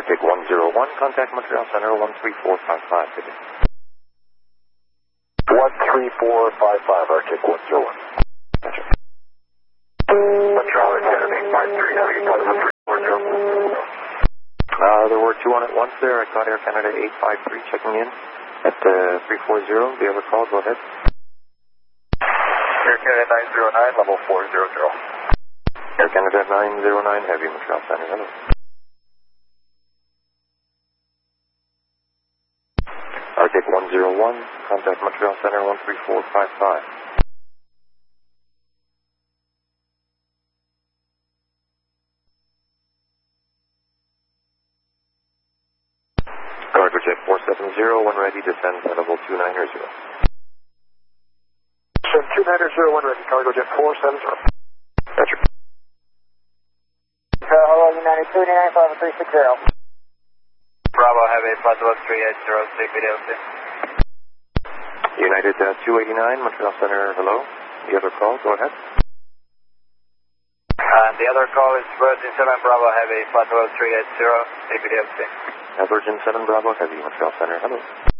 Arctic 101, contact Montreal Center 13455. Good day. 13455, Arctic 101. Gotcha. Montreal Academy 539, There were two on at once there. I got Air Canada 853 checking in at 340. Do you have a call? Go ahead. Air Canada 909, level 400. Air Canada 909 Heavy, Montreal Center. Hello. Arctic 101, contact Montreal Center 13455. Cargo Jet 470, when ready, descend at level 290. 290, when ready, cargo jet 470. Gotcha. Hello, United 289-5360. Bravo, have a flight level 380, take video, please. United 289, Montreal Center, hello. The other call, go ahead. The other call is Virgin 7 Bravo, have a flight level 380, take video, please. Virgin 7 Bravo Heavy, Montreal Center, hello.